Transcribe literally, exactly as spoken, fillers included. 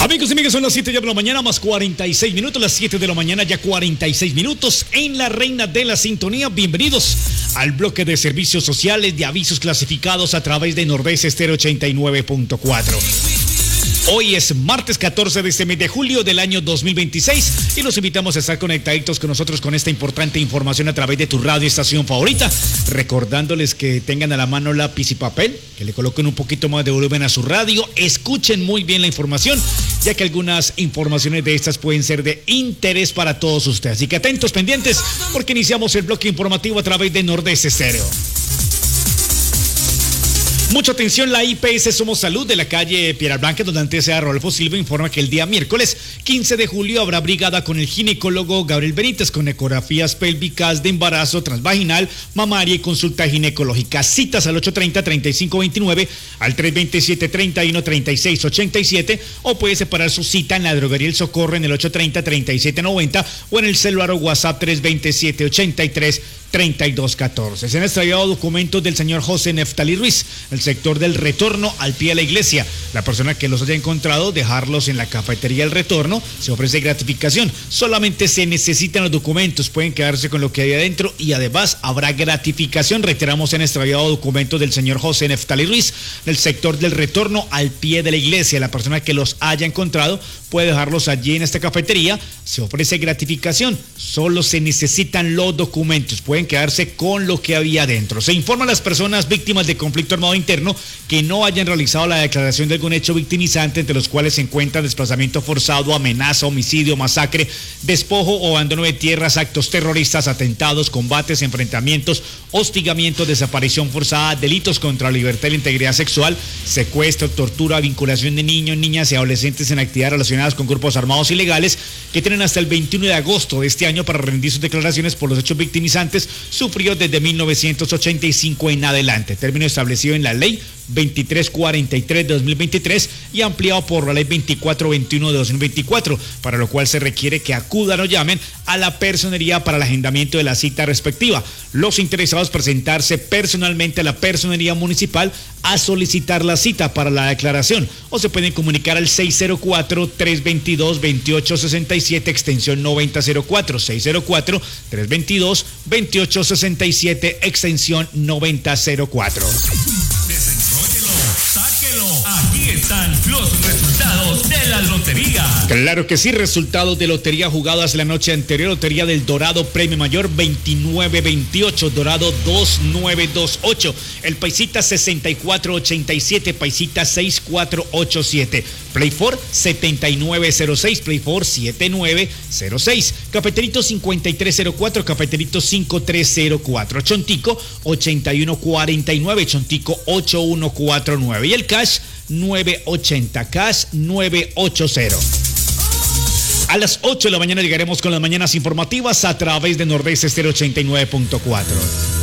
Amigos y amigas, son las siete de la mañana más cuarenta y seis minutos, las siete de la mañana ya cuarenta y seis minutos en la Reina de la Sintonía. Bienvenidos al bloque de servicios sociales de avisos clasificados a través de Nordeste Estéreo ochenta y nueve punto cuatro. Hoy es martes catorce de este mes de julio del año dos mil veintiséis y los invitamos a estar conectaditos con nosotros con esta importante información a través de tu radio estación favorita, recordándoles que tengan a la mano lápiz y papel, que le coloquen un poquito más de volumen a su radio, escuchen muy bien la información, ya que algunas informaciones de estas pueden ser de interés para todos ustedes. Así que atentos, pendientes, porque iniciamos el bloque informativo a través de Nordeste Estéreo. Mucha atención, la I P S Somos Salud de la calle Piedras Blancas, donde antes era Rodolfo Silva, informa que el día miércoles quince de julio habrá brigada con el ginecólogo Gabriel Benítez con ecografías pélvicas de embarazo transvaginal, mamaria y consulta ginecológica. Citas al ocho treinta, treinta y cinco veintinueve, al tres veintisiete, treinta y uno, treinta y seis ochenta y siete, o puede separar su cita en la droguería El Socorro en el ocho treinta, treinta y siete noventa o en el celular o WhatsApp tres veintisiete, ochenta y tres, treinta y dos catorce. Se han extraviado documentos del señor José Neftalí Ruiz, el sector del Retorno al pie de la iglesia. La persona que los haya encontrado, dejarlos en la cafetería del Retorno, se ofrece gratificación. Solamente se necesitan los documentos, pueden quedarse con lo que hay adentro y además habrá gratificación. Reiteramos, se han extraviado documentos del señor José Neftalí Ruiz, del sector del Retorno al pie de la iglesia. La persona que los haya encontrado puede dejarlos allí en esta cafetería, se ofrece gratificación. Solo se necesitan los documentos, pueden quedarse con lo que había dentro. Se informa a las personas víctimas de conflicto armado interno que no hayan realizado la declaración de algún hecho victimizante, entre los cuales se encuentran desplazamiento forzado, amenaza, homicidio, masacre, despojo o abandono de tierras, actos terroristas, atentados, combates, enfrentamientos, hostigamiento, desaparición forzada, delitos contra la libertad y la integridad sexual, secuestro, tortura, vinculación de niños, niñas y adolescentes en actividades relacionadas con grupos armados ilegales, que tienen hasta el veintiuno de agosto de este año para rendir sus declaraciones por los hechos victimizantes sufrió desde mil novecientos ochenta y cinco en adelante, término establecido en la ley veintitrés cuarenta y tres de dos mil veintitrés y ampliado por la ley veinticuatro veintiuno de dos mil veinticuatro, para lo cual se requiere que acudan o llamen a la personería para el agendamiento de la cita respectiva. Los interesados presentarse personalmente a la personería municipal a solicitar la cita para la declaración, o se pueden comunicar al seis cero cuatro, tres veintidós, veintiocho sesenta y siete extensión noventa cero cuatro, seis cero cuatro, tres veintidós, veintiocho sesenta y siete extensión noventa cero cuatro. Aquí están los resultados de la lotería. Claro que sí, resultados de lotería jugadas la noche anterior. Lotería del Dorado, premio mayor veintinueve veintiocho, Dorado dos nueve dos ocho, el Paisita sesenta y cuatro ochenta y siete, Paisita sesenta y cuatro ochenta y siete, Play four setenta y nueve cero seis, Play four setenta y nueve cero seis, Cafeterito cincuenta y tres cero cuatro, Cafeterito cincuenta y tres cero cuatro, Chontico ochenta y uno cuarenta y nueve, Chontico ochenta y uno cuarenta y nueve y el Cash nueve ochenta, Cash nueve ochenta. A las ocho de la mañana llegaremos con las mañanas informativas a través de Nordeste Estéreo ochenta y nueve punto cuatro.